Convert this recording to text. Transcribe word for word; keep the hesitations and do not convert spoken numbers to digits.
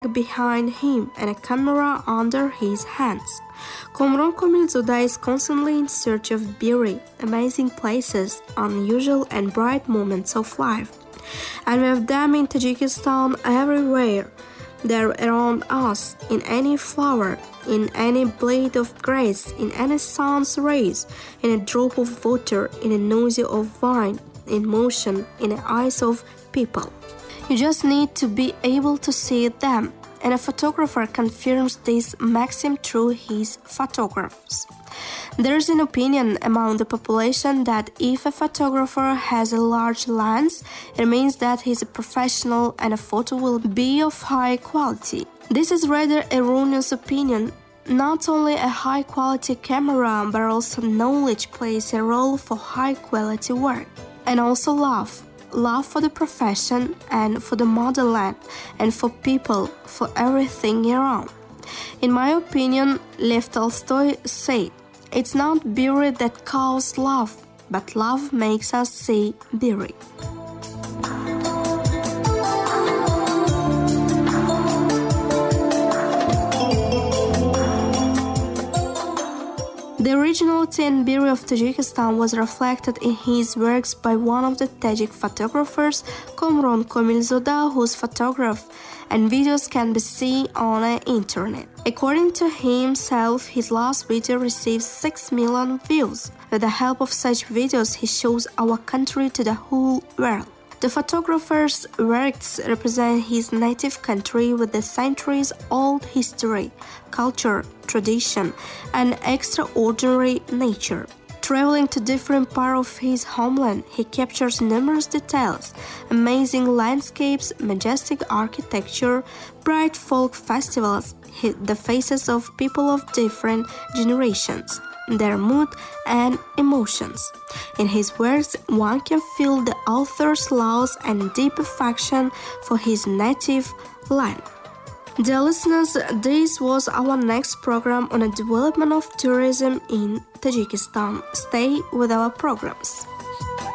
behind him and a camera under his hands. Komron Komilzoda is constantly in search of beauty, amazing places, unusual and bright moments of life. And we have them in Tajikistan everywhere. They're around us, in any flower, in any blade of grass, in any sun's rays, in a drop of water, in a noise of wine, in motion, in the eyes of people. You just need to be able to see them, and a photographer confirms this maxim through his photographs. There's an opinion among the population that if a photographer has a large lens, it means that he's a professional and a photo will be of high quality. This is rather erroneous opinion. Not only a high-quality camera, but also knowledge plays a role for high-quality work. And also love. Love for the profession and for the motherland and for people, for everything around. In my opinion, Lev Tolstoy said, "It's not beauty that calls love, but love makes us see beauty." The originality and beauty of Tajikistan was reflected in his works by one of the Tajik photographers, Komron Komilzoda, whose photographs and videos can be seen on the internet. According to himself, his last video received six million views. With the help of such videos, he shows our country to the whole world. The photographer's works represent his native country with the centuries-old history, culture, tradition, and extraordinary nature. Traveling to different parts of his homeland, he captures numerous details, amazing landscapes, majestic architecture, bright folk festivals, the faces of people of different generations, their mood and emotions. In his works, one can feel the author's love and deep affection for his native land. Dear listeners, this was our next program on the development of tourism in Tajikistan. Stay with our programs.